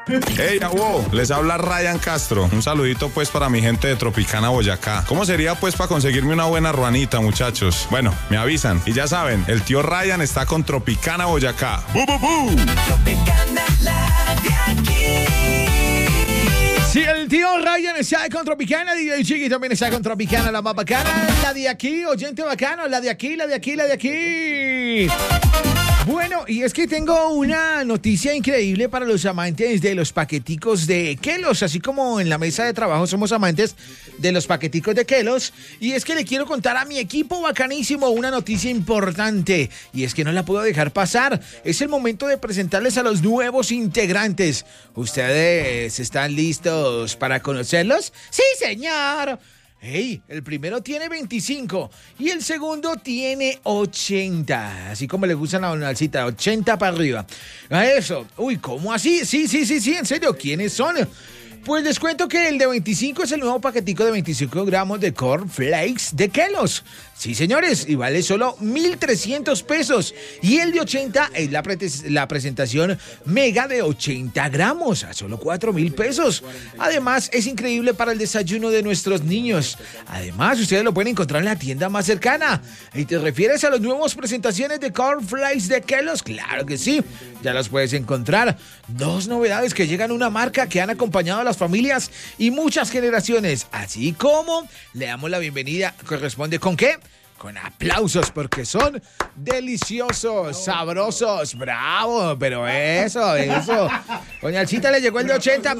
Hey, wow, les habla Ryan Castro. Un saludito pues para mi gente de Tropicana, Boyacá. ¿Cómo sería pues para conseguirme una buena ruanita, muchachos? Bueno, me avisan. Y ya saben, el tío Ryan está con Tropicana, Boyacá. ¡Bu, bu, bu! Tropicana, la de aquí. Sí, el tío Ryan está con Tropicana, DJ Chiqui también está con Tropicana, la más bacana, la de aquí, oyente bacano, la de aquí, la de aquí, la de aquí. Bueno, y es que tengo una noticia increíble para los amantes de los paqueticos de Kelos, así como en la mesa de trabajo somos amantes de los paqueticos de Kelos, y es que le quiero contar a mi equipo bacanísimo una noticia importante, y es que no la puedo dejar pasar. Es el momento de presentarles a los nuevos integrantes. ¿Ustedes están listos para conocerlos? ¡Sí, señor! Hey, el primero tiene 25 y el segundo tiene 80. Así como le gustan a Donaldcita, 80 para arriba. A eso. Uy, ¿cómo así? Sí, en serio. ¿Quiénes son? Pues les cuento que el de 25 es el nuevo paquetico de 25 gramos de Corn Flakes de Kelos. Sí, señores, y vale solo 1,300 pesos. Y el de 80 es la presentación mega de 80 gramos a solo 4,000 pesos. Además, es increíble para el desayuno de nuestros niños. Además, ustedes lo pueden encontrar en la tienda más cercana. ¿Y te refieres a las nuevas presentaciones de Corn Flakes de Kelos? Claro que sí, ya los puedes encontrar. 2 novedades que llegan a una marca que han acompañado a las familias y muchas generaciones. Así como le damos la bienvenida, corresponde ¿con qué? Con aplausos, porque son deliciosos, sabrosos, bravo, pero eso. Doña Alcita le llegó el de 80.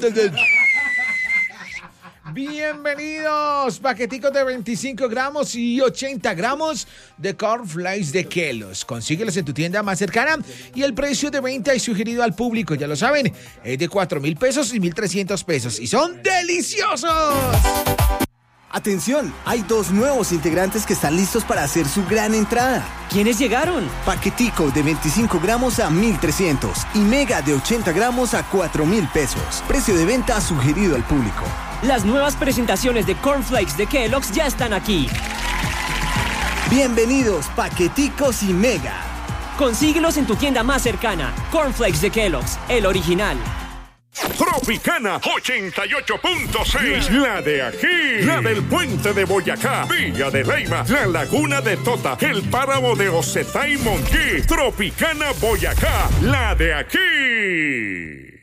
Bienvenidos, paqueticos de 25 gramos y 80 gramos de Corn Flakes de Kelos. Consíguelos en tu tienda más cercana y el precio de venta y sugerido al público, ya lo saben, es de 4,000 pesos y 1,300 pesos y son deliciosos. Atención, hay 2 nuevos integrantes que están listos para hacer su gran entrada. ¿Quiénes llegaron? Paquetico de 25 gramos a 1,300 y Mega de 80 gramos a 4,000 pesos. Precio de venta sugerido al público. Las nuevas presentaciones de Corn Flakes de Kellogg's ya están aquí. Bienvenidos, Paqueticos y Mega. Consíguelos en tu tienda más cercana. Corn Flakes de Kellogg's, el original. Tropicana 88.6, la de aquí, la del puente de Boyacá, Villa de Leyva, la laguna de Tota, el páramo de Ocetá y Monquí. Tropicana Boyacá, la de aquí.